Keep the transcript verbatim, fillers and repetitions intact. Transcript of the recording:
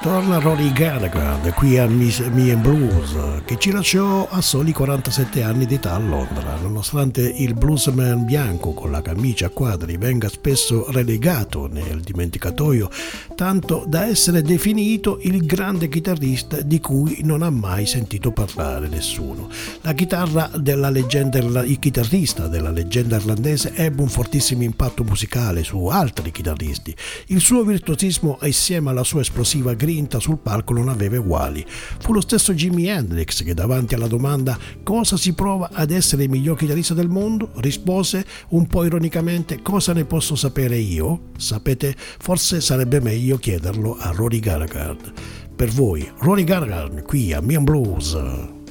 Torna Rory Gallagher qui a Me and Blues, che ci lasciò a soli quarantasette anni di età a Londra. Nonostante il bluesman bianco con la camicia a quadri venga spesso relegato nel dimenticatoio, tanto da essere definito il grande chitarrista di cui non ha mai sentito parlare nessuno. La chitarra della leggenda, il chitarrista della leggenda irlandese ebbe un fortissimo impatto musicale su altri chitarristi. Il suo virtuosismo assieme alla sua esplosiva grinta sul palco non aveva uguali. Fu lo stesso Jimi Hendrix che davanti alla domanda cosa si prova ad essere il miglior chitarrista del mondo rispose un po' ironicamente: cosa ne posso sapere io? Sapete, forse sarebbe meglio chiederlo a Rory Gallagher. Per voi Rory Gallagher qui a Me and Blues.